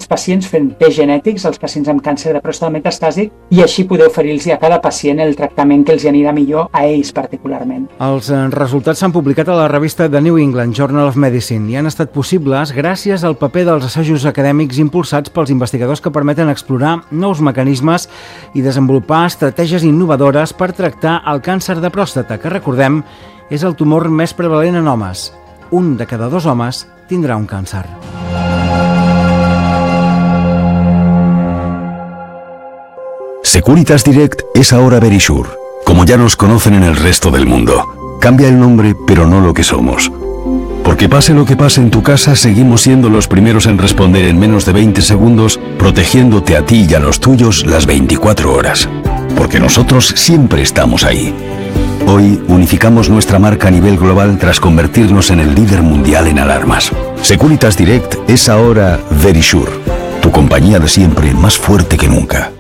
pacients fent tests genètics, els pacients amb càncer de pròstata metastàsic, i així poder oferir-los a cada pacient el tractament que els anirà millor a ells particularment. Els resultats s'han publicat a la revista The New England Journal of Medicine i han estat possibles gràcies al paper dels assajos acadèmics impulsats pels investigadors que permeten explorar nous mecanismes i desenvolupar estratègies innovadores per tractar el càncer de pròstata, que recordem és el tumor més prevalent en homes. Un de cada 2 homes tindrà un càncer. Securitas Direct es ahora Verisure, como ya nos conocen en el resto del mundo. Cambia el nombre, pero no lo que somos. Porque pase lo que pase en tu casa, seguimos siendo los primeros en responder en menos de 20 segundos, protegiéndote a ti y a los tuyos las 24 horas. Porque nosotros siempre estamos ahí. Hoy unificamos nuestra marca a nivel global tras convertirnos en el líder mundial en alarmas. Securitas Direct es ahora Verisure, tu compañía de siempre más fuerte que nunca.